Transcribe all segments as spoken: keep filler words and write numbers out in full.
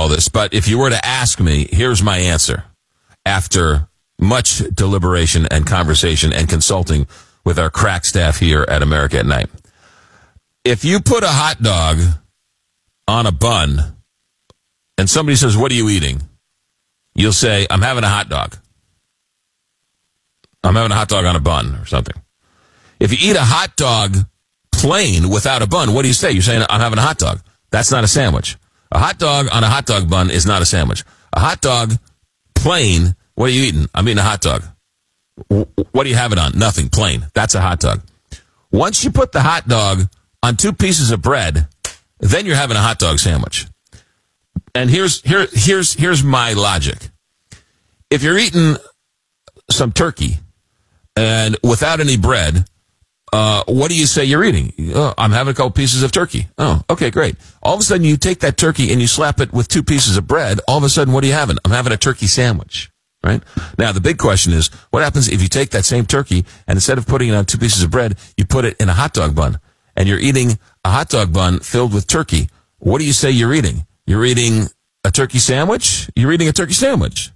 all this, but if you were to ask me, here's my answer. After much deliberation and conversation and consulting with our crack staff here at America at Night. If you put a hot dog on a bun and somebody says, what are you eating? You'll say, I'm having a hot dog. I'm having a hot dog on a bun or something. If you eat a hot dog plain without a bun, what do you say? You're saying, I'm having a hot dog. That's not a sandwich. A hot dog on a hot dog bun is not a sandwich. A hot dog plain, what are you eating? I'm eating a hot dog. What do you have it on? Nothing. Plain. That's a hot dog. Once you put the hot dog on two pieces of bread, then you're having a hot dog sandwich. And here's here here's here's my logic. If you're eating some turkey and without any bread, uh, what do you say you're eating? Oh, I'm having a couple pieces of turkey. Oh, okay, great. All of a sudden, you take that turkey and you slap it with two pieces of bread. All of a sudden, what are you having? I'm having a turkey sandwich. Right? Now, the big question is, what happens if you take that same turkey and instead of putting it on two pieces of bread, you put it in a hot dog bun and you're eating a hot dog bun filled with turkey? What do you say you're eating? You're eating a turkey sandwich? You're eating a turkey sandwich.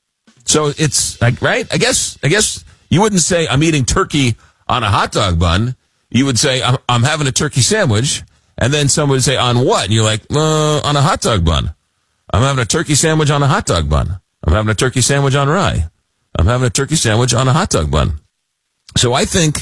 So it's like, right? I guess, I guess you wouldn't say I'm eating turkey on a hot dog bun. You would say I'm, I'm having a turkey sandwich. And then someone would say on what? And you're like, uh, on a hot dog bun. I'm having a turkey sandwich on a hot dog bun. I'm having a turkey sandwich on rye. I'm having a turkey sandwich on a hot dog bun. So I think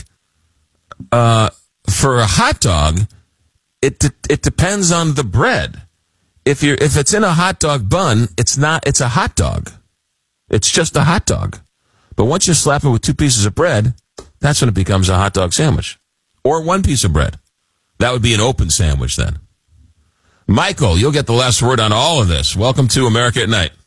uh, for a hot dog, it de- it depends on the bread. If you're if it's in a hot dog bun, it's not. It's a hot dog. It's just a hot dog. But once you slap it with two pieces of bread, that's when it becomes a hot dog sandwich, or one piece of bread. That would be an open sandwich then. Michael, you'll get the last word on all of this. Welcome to America at Night.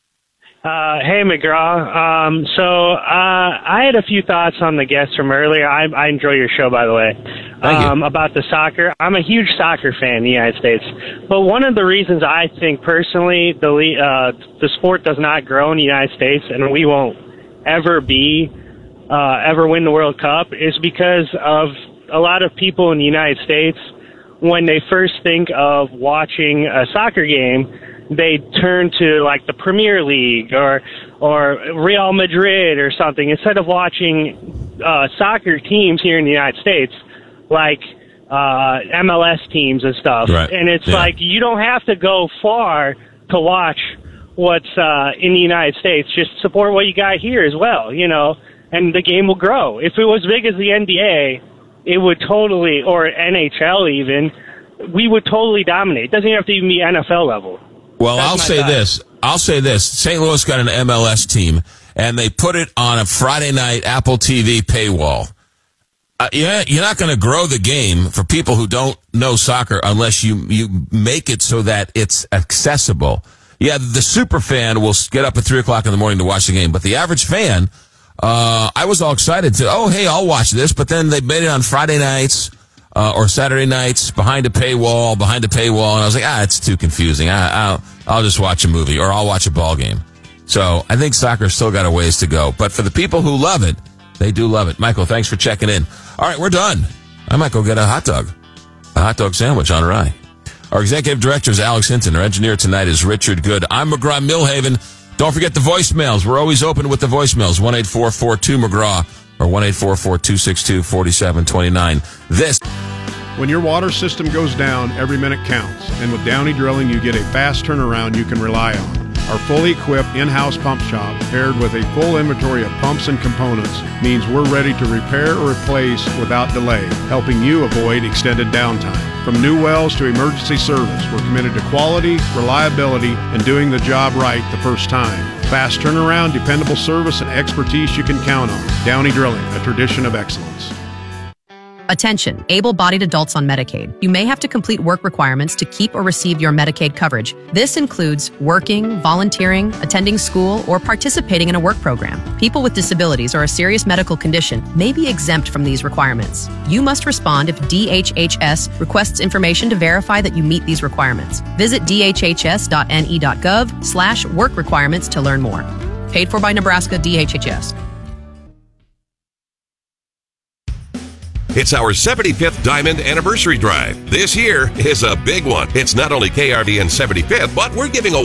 Uh, hey, McGraw. Um, so uh, I had a few thoughts on the guests from earlier. I, I enjoy your show, by the way, um, about the soccer. I'm a huge soccer fan in the United States. But one of the reasons I think personally the uh, the sport does not grow in the United States and we won't ever be, uh, ever win the World Cup is because of a lot of people in the United States, when they first think of watching a soccer game, they turn to like the Premier League or or Real Madrid or something instead of watching uh, soccer teams here in the United States, like uh, M L S teams and stuff. Right. And it's yeah. like you don't have to go far to watch what's uh, in the United States. Just support what you got here as well, you know, and the game will grow. If it was big as the N B A, it would totally, or N H L even, we would totally dominate. It doesn't have to even be N F L level. Well, That's I'll say thought. this. I'll say this. Saint Louis got an M L S team, and they put it on a Friday night Apple T V paywall. Uh, yeah, you're not going to grow the game for people who don't know soccer unless you, you make it so that it's accessible. Yeah, the super fan will get up at three o'clock in the morning to watch the game, but the average fan, uh, I was all excited to, oh, hey, I'll watch this, but then they made it on Friday nights. Uh, or Saturday nights behind a paywall, behind a paywall, and I was like, ah, it's too confusing. I, I'll, I'll just watch a movie, or I'll watch a ball game. So I think soccer's still got a ways to go. But for the people who love it, they do love it. Michael, thanks for checking in. All right, we're done. I might go get a hot dog, a hot dog sandwich on rye. Our executive director is Alex Hinton. Our engineer tonight is Richard Good. I'm McGraw Millhaven. Don't forget the voicemails. We're always open with the voicemails. one eight four four two McGraw or one eight four four two six two four seven two nine. This. When your water system goes down, every minute counts. And with Downey Drilling, you get a fast turnaround you can rely on. Our fully equipped in-house pump shop, paired with a full inventory of pumps and components, means we're ready to repair or replace without delay, helping you avoid extended downtime. From new wells to emergency service, we're committed to quality, reliability, and doing the job right the first time. Fast turnaround, dependable service, and expertise you can count on. Downey Drilling, a tradition of excellence. Attention, able-bodied adults on Medicaid. You may have to complete work requirements to keep or receive your Medicaid coverage. This includes working, volunteering, attending school, or participating in a work program. People with disabilities or a serious medical condition may be exempt from these requirements. You must respond if D H H S requests information to verify that you meet these requirements. Visit d h h s dot n e dot gov slash work requirements to learn more. Paid for by Nebraska D H H S. It's our seventy-fifth Diamond Anniversary Drive. This year is a big one. It's not only K R V N's seventy-fifth, but we're giving away